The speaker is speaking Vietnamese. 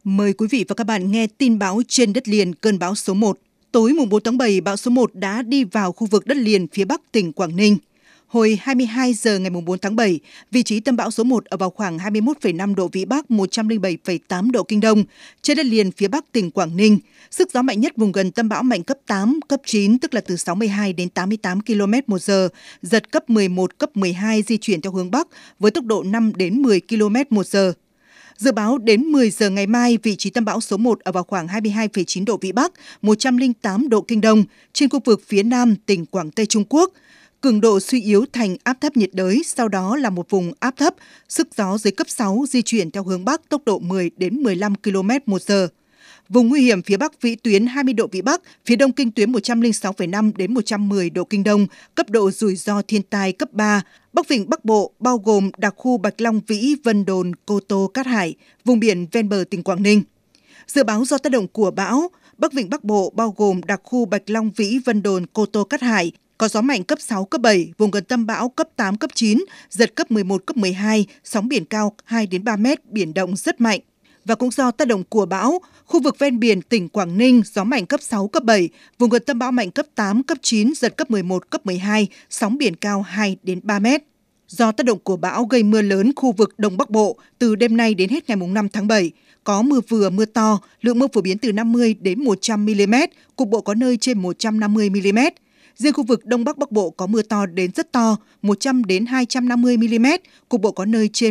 Mời quý vị và các bạn nghe tin bão trên đất liền cơn bão số 1. Tối mùng 4 tháng 7, bão số 1 đã đi vào khu vực đất liền phía Bắc tỉnh Quảng Ninh. Hồi 22 giờ ngày mùng 4 tháng 7, vị trí tâm bão số 1 ở vào khoảng 21,5 độ Vĩ Bắc, 107,8 độ Kinh Đông, trên đất liền phía Bắc tỉnh Quảng Ninh. Sức gió mạnh nhất vùng gần tâm bão mạnh cấp 8, cấp 9, tức là từ 62 đến 88 km/h, giật cấp 11, cấp 12 di chuyển theo hướng Bắc với tốc độ 5 đến 10 km/h. Dự báo đến 10 giờ ngày mai, vị trí tâm bão số 1 ở vào khoảng 22,9 độ Vĩ Bắc, 108 độ Kinh Đông, trên khu vực phía Nam tỉnh Quảng Tây Trung Quốc. Cường độ suy yếu thành áp thấp nhiệt đới, sau đó là một vùng áp thấp, sức gió dưới cấp 6 di chuyển theo hướng Bắc, tốc độ 10 đến 15 km/h. Vùng nguy hiểm phía Bắc vĩ tuyến 20 độ Vĩ Bắc, phía Đông kinh tuyến 106,5 đến 110 độ Kinh Đông, cấp độ rủi ro thiên tai cấp 3. Bắc Vịnh Bắc Bộ bao gồm đặc khu Bạch Long Vĩ, Vân Đồn, Cô Tô, Cát Hải, vùng biển ven bờ tỉnh Quảng Ninh. Dự báo do tác động của bão, Bắc Vịnh Bắc Bộ bao gồm đặc khu Bạch Long Vĩ, Vân Đồn, Cô Tô, Cát Hải, có gió mạnh cấp 6, cấp 7, vùng gần tâm bão cấp 8, cấp 9, giật cấp 11, cấp 12, sóng biển cao 2 đến 3 mét, biển động rất mạnh. Và cũng do tác động của bão, khu vực ven biển tỉnh Quảng Ninh gió mạnh cấp 6, cấp 7, vùng gần tâm bão mạnh cấp 8, cấp 9, giật cấp 11, cấp 12, sóng biển cao 2 đến 3 mét. Do tác động của bão gây mưa lớn khu vực Đông Bắc Bộ từ đêm nay đến hết ngày 5 tháng 7, có mưa vừa mưa to, lượng mưa phổ biến từ 50 đến 100 mm, cục bộ có nơi trên 150 mm. Riêng khu vực Đông Bắc Bắc Bộ có mưa to đến rất to, 100 đến 250 mm, cục bộ có nơi trên